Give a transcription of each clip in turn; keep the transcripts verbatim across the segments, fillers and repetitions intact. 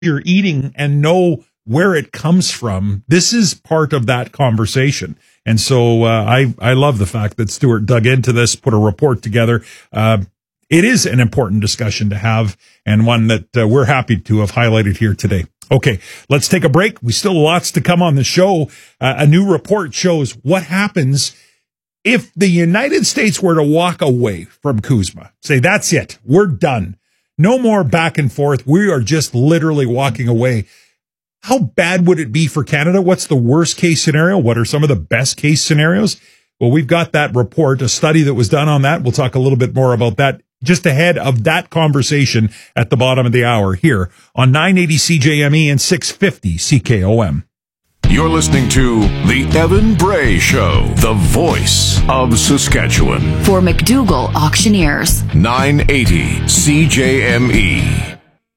you're eating and know where it comes from. This is part of that conversation. And so uh, I, I love the fact that Stuart dug into this, put a report together. Uh, it is an important discussion to have, and one that uh, we're happy to have highlighted here today. Okay, let's take a break. We still have lots to come on the show. Uh, a new report shows what happens if the United States were to walk away from CUSMA. Say, that's it. We're done. No more back and forth. We are just literally walking away. How bad would it be for Canada? What's the worst case scenario? What are some of the best case scenarios? Well, we've got that report, a study that was done on that. We'll talk a little bit more about that just ahead of that conversation at the bottom of the hour here on nine eighty C J M E and six fifty C K O M. You're listening to The Evan Bray Show, the voice of Saskatchewan. For McDougall Auctioneers. nine eighty C J M E.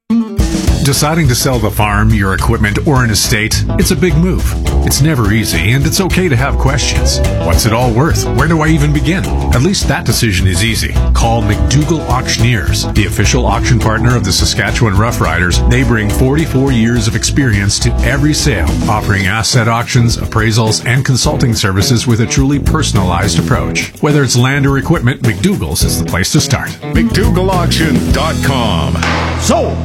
Deciding to sell the farm, your equipment, or an estate, it's a big move. It's never easy, and it's okay to have questions. What's it all worth? Where do I even begin? At least that decision is easy. Call McDougall Auctioneers, the official auction partner of the Saskatchewan Roughriders. They bring forty-four years of experience to every sale, offering asset auctions, appraisals, and consulting services with a truly personalized approach. Whether it's land or equipment, McDougall's is the place to start. McDougall Auction dot com. So,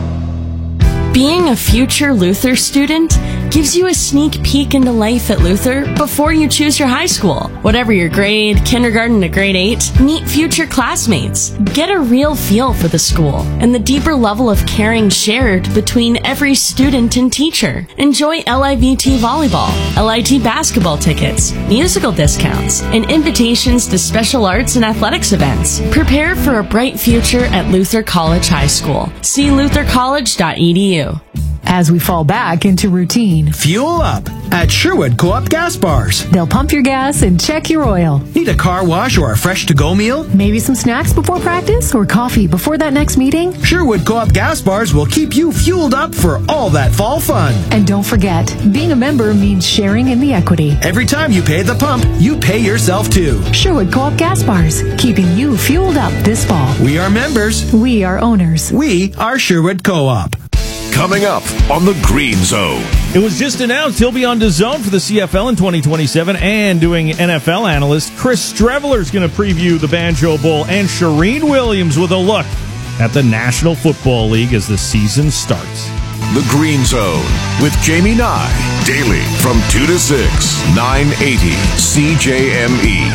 being a future Luther student gives you a sneak peek into life at Luther before you choose your high school. Whatever your grade, kindergarten to grade eight, meet future classmates. Get a real feel for the school and the deeper level of caring shared between every student and teacher. Enjoy L I V T volleyball, L I T basketball tickets, musical discounts, and invitations to special arts and athletics events. Prepare for a bright future at Luther College High School. See luther college dot e d u. As we fall back into routine, fuel up at Sherwood Co-op Gas Bars. They'll pump your gas and check your oil. Need a car wash or a fresh to-go meal? Maybe some snacks before practice or coffee before that next meeting? Sherwood Co-op Gas Bars will keep you fueled up for all that fall fun. And don't forget, being a member means sharing in the equity. Every time you pay at the pump, you pay yourself too. Sherwood Co-op Gas Bars, keeping you fueled up this fall. We are members. We are owners. We are Sherwood Co-op. Coming up on the Green Zone. It was just announced he'll be on DAZN for the C F L in twenty twenty-seven, and doing N F L analyst Chris Streveler is going to preview the Banjo Bowl, and Shireen Williams with a look at the National Football League as the season starts. The Green Zone with Jamie Nye, daily from two to six, nine eighty C J M E.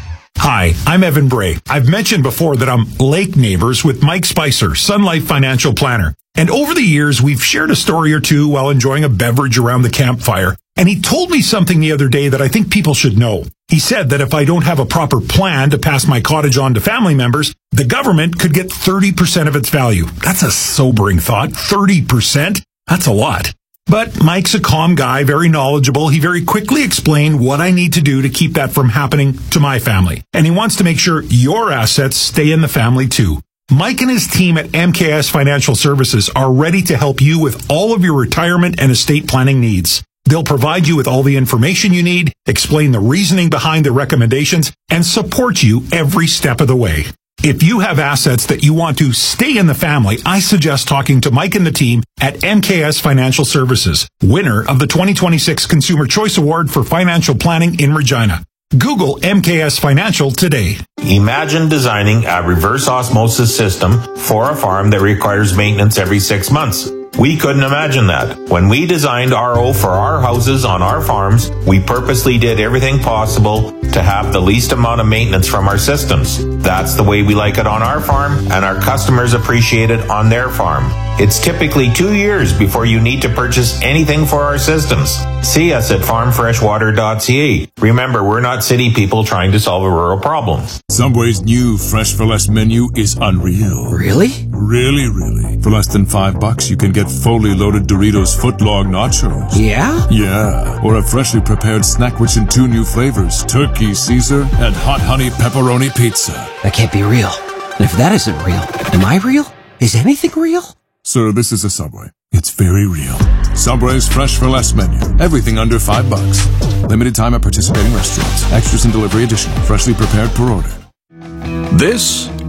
hi, I'm Evan Bray. I've mentioned before that I'm lake neighbors with Mike Spicer, Sun Life Financial Planner. And over the years, we've shared a story or two while enjoying a beverage around the campfire. And he told me something the other day that I think people should know. He said that if I don't have a proper plan to pass my cottage on to family members, the government could get thirty percent of its value. That's a sobering thought. thirty percent? That's a lot. But Mike's a calm guy, very knowledgeable. He very quickly explained what I need to do to keep that from happening to my family. And he wants to make sure your assets stay in the family too. Mike and his team at M K S Financial Services are ready to help you with all of your retirement and estate planning needs. They'll provide you with all the information you need, explain the reasoning behind the recommendations, and support you every step of the way. If you have assets that you want to stay in the family, I suggest talking to Mike and the team at M K S Financial Services, winner of the twenty twenty-six Consumer Choice Award for Financial Planning in Regina. Google M K S Financial today. Imagine designing a reverse osmosis system for a farm that requires maintenance every six months. We couldn't imagine that. When we designed R O for our houses on our farms, we purposely did everything possible to have the least amount of maintenance from our systems. That's the way we like it on our farm, and our customers appreciate it on their farm. It's typically two years before you need to purchase anything for our systems. See us at farm fresh water dot c a. Remember, we're not city people trying to solve a rural problem. Subway's new Fresh for Less menu is unreal. Really? Really, really. For less than five bucks, you can get fully loaded Doritos footlong nachos. Yeah? Yeah. Or a freshly prepared snack rich in two new flavors, turkey Caesar and hot honey pepperoni pizza. That can't be real. And if that isn't real, am I real? Is anything real? Sir, this is a Subway. It's very real. Subway's Fresh for Less menu. Everything under five bucks. Limited time at participating restaurants. Extras and delivery additional. Freshly prepared per order. This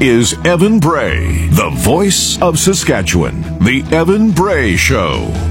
is Evan Bray, the voice of Saskatchewan. The Evan Bray Show.